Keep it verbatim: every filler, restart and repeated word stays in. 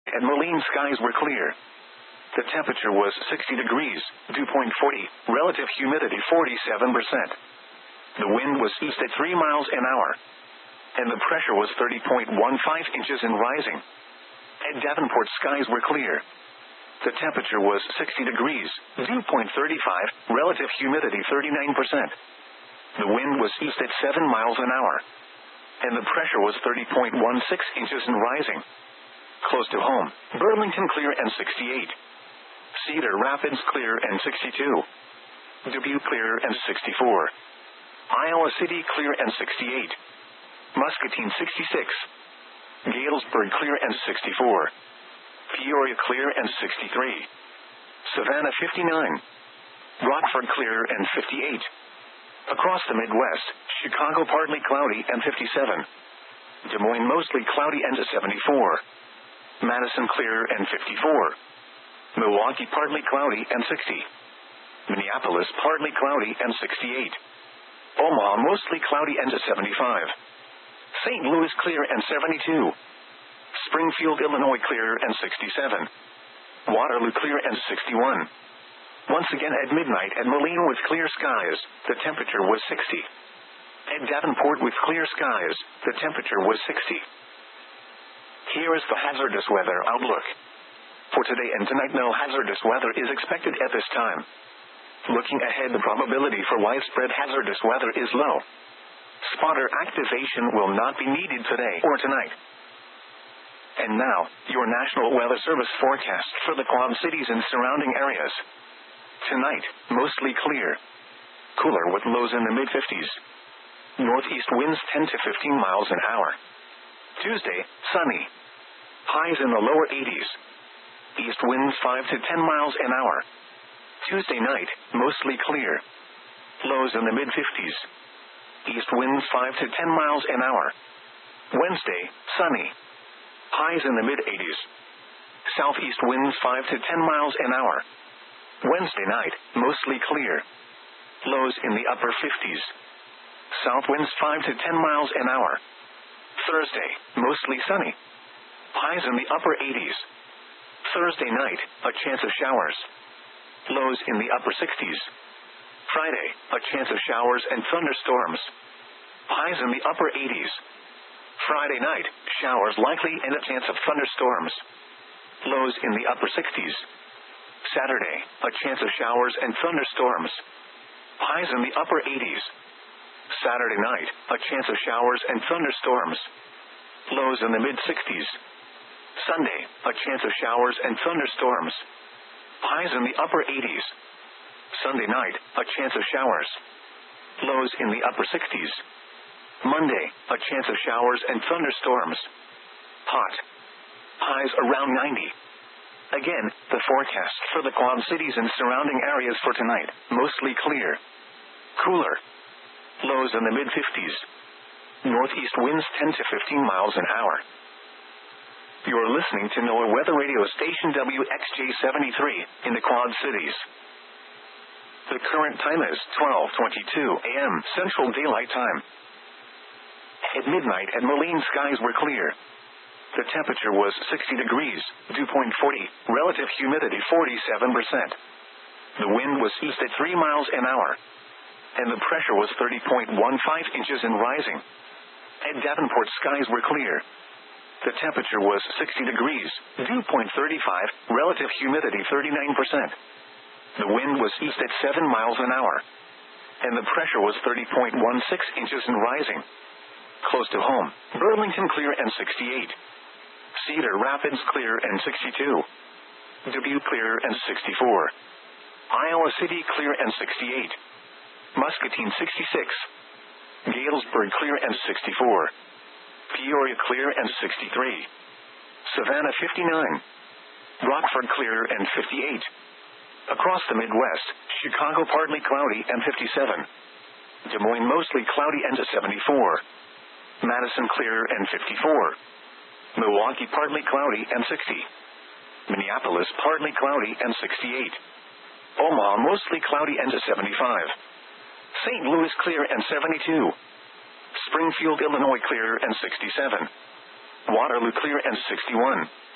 and Moline skies were clear. The temperature was sixty degrees, dew point forty, relative humidity forty-seven percent. The wind was east at three miles an hour, and the pressure was thirty point one five inches and rising. At Davenport, skies were clear. The temperature was sixty degrees, dew point thirty-five, relative humidity thirty-nine percent. The wind was east at seven miles an hour, and the pressure was thirty point one six inches and rising. Close to home, Burlington clear and sixty-eight. Cedar Rapids clear and sixty-two. Dubuque clear and sixty-four. Iowa City clear and sixty-eight. Muscatine sixty-six. Galesburg clear and sixty-four. Peoria clear and sixty-three. Savannah fifty-nine. Rockford clear and fifty-eight. Across the Midwest, Chicago partly cloudy and fifty-seven. Des Moines mostly cloudy and seventy-four. Madison clear and fifty-four. Milwaukee partly cloudy and sixty. Minneapolis partly cloudy and sixty-eight. Omaha mostly cloudy and seventy-five. Saint Louis clear and seventy-two. Springfield, Illinois clear and sixty-seven. Waterloo clear and sixty-one. Once again at midnight at Moline with clear skies, the temperature was sixty. At Davenport with clear skies, the temperature was sixty. Here is the hazardous weather outlook. For today and tonight, no hazardous weather is expected at this time. Looking ahead, the probability for widespread hazardous weather is low. Spotter activation will not be needed today or tonight. And now, your National Weather Service forecast for the Quad Cities and surrounding areas. Tonight, mostly clear. Cooler with lows in the mid-fifties. Northeast winds ten to fifteen miles an hour. Tuesday, sunny. Highs in the lower eighties. East winds five to ten miles an hour. Tuesday night, mostly clear. Lows in the mid-fifties. East winds five to ten miles an hour. Wednesday, sunny. Highs in the mid-eighties. Southeast winds five to ten miles an hour. Wednesday night, mostly clear. Lows in the upper fifties. South winds five to ten miles an hour. Thursday, mostly sunny. Highs in the upper eighties. Thursday night, a chance of showers. Lows in the upper sixties. Friday, a chance of showers and thunderstorms. Highs in the upper eighties. Friday night, showers likely and a chance of thunderstorms. Lows in the upper sixties. Saturday, a chance of showers and thunderstorms. Highs in the upper eighties. Saturday night, a chance of showers and thunderstorms. Lows in the mid-sixties. Sunday, a chance of showers and thunderstorms. Highs in the upper eighties. Sunday night, a chance of showers. Lows in the upper sixties. Monday, a chance of showers and thunderstorms. Hot. Highs around ninety. Again, the forecast for the Quad Cities and surrounding areas for tonight, mostly clear. Cooler. Lows in the mid-fifties. Northeast winds ten to fifteen miles an hour. You're listening to NOAA Weather Radio Station W X J seventy-three in the Quad Cities. The current time is twelve twenty-two a m Central Daylight Time. At midnight at Moline, skies were clear. The temperature was sixty degrees, dew point forty, relative humidity forty-seven percent. The wind was east at three miles an hour, and the pressure was thirty point one five inches and rising. At Davenport, skies were clear. The temperature was sixty degrees, dew point thirty-five, relative humidity thirty-nine percent. The wind was east at seven miles an hour, and the pressure was thirty point one six inches and rising. Close to home, Burlington clear and sixty-eight. Cedar Rapids clear and sixty-two. Dubuque clear and sixty-four. Iowa City clear and sixty-eight. Muscatine sixty-six. Galesburg clear and sixty-four. Peoria clear and sixty-three. Savannah fifty-nine. Rockford clear and fifty-eight. Across the Midwest, Chicago partly cloudy and fifty-seven. Des Moines mostly cloudy and seventy-four. Madison clear and fifty-four. Milwaukee partly cloudy and sixty. Minneapolis partly cloudy and sixty-eight. Omaha mostly cloudy and seventy-five. Saint Louis clear and seventy-two. Springfield, Illinois clear and sixty-seven. Waterloo clear and sixty-one.